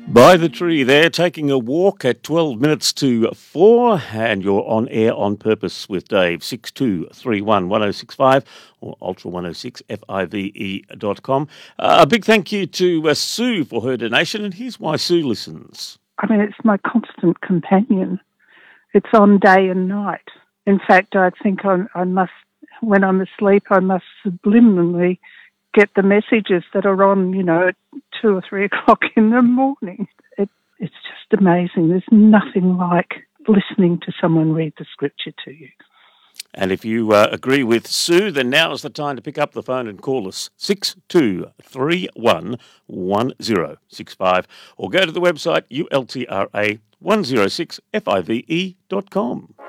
By the tree there, taking a walk at 12 minutes to 4, and you're on air on purpose with Dave, 62311065 or ultra106five.com. A big thank you to Sue for her donation, and here's why Sue listens. I mean, it's my constant companion. It's on day and night. In fact, I think I must, when I'm asleep, I must subliminally get the messages that are on, at 2 or 3 o'clock in the morning. It's just amazing. There's nothing like listening to someone read the scripture to you. And if you agree with Sue, then now is the time to pick up the phone and call us 62311065 or go to the website ultra106five.com.